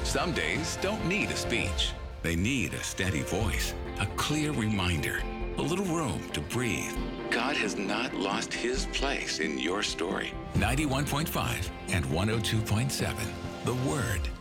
Some days don't need a speech. They need a steady voice, a clear reminder, a little room to breathe. God has not lost his place in your story. 91.5 and 102.7. The Word.